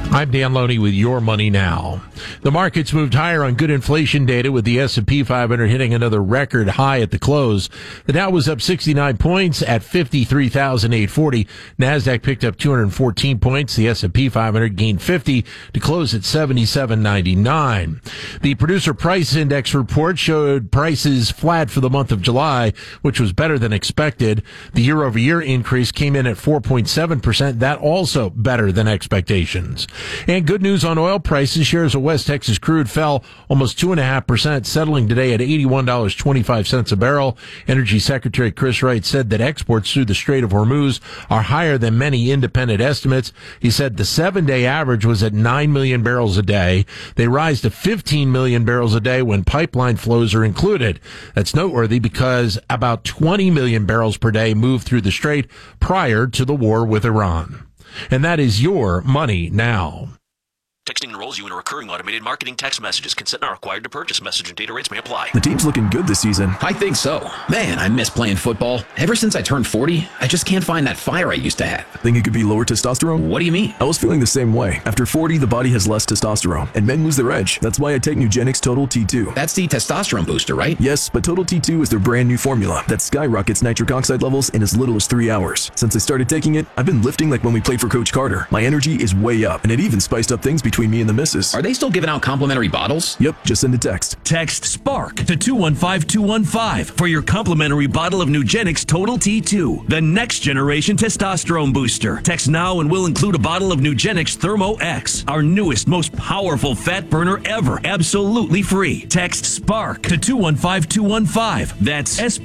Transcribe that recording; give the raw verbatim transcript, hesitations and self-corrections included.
I'm Dan Loney with Your Money Now. The markets moved higher on good inflation data, with the S and P five hundred hitting another record high at the close. The Dow was up sixty-nine points at fifty-three thousand eight hundred forty. NASDAQ picked up two hundred fourteen points. The S and P five hundred gained fifty to close at seventy-seven ninety-nine. The Producer Price Index report showed prices flat for the month of July, which was better than expected. The year-over-year increase came in at four point seven percent. That also better than expectations. And good news on oil prices. Shares of West Texas crude fell almost two point five percent, settling today at eighty-one dollars and twenty-five cents a barrel. Energy Secretary Chris Wright said that exports through the Strait of Hormuz are higher than many independent estimates. He said the seven-day average was at nine million barrels a day. They rise to fifteen million barrels a day when pipeline flows are included. That's noteworthy because about twenty million barrels per day moved through the strait prior to the war with Iran. And that is Your Money Now. Texting enrolls you in a recurring automated marketing text messages. Consent not required to purchase. Message and data rates may apply. The team's looking good this season. I think so. Man, I miss playing football. Ever since I turned forty, I just can't find that fire I used to have. Think it could be lower testosterone? What do you mean? I was feeling the same way. After forty, the body has less testosterone, and men lose their edge. That's why I take Nugenix Total T two. That's the testosterone booster, right? Yes, but Total T two is their brand new formula that skyrockets nitric oxide levels in as little as three hours. Since I started taking it, I've been lifting like when we played for Coach Carter. My energy is way up, and it even spiced up things between me and the missus. Are they still giving out complimentary bottles? Yep, just send a text. Text SPARK to two one five two one five for your complimentary bottle of Nugenix Total T two, the next generation testosterone booster. Text now and we'll include a bottle of Nugenix Thermo X, our newest, most powerful fat burner ever, absolutely free. Text SPARK to two one five two one five. That's S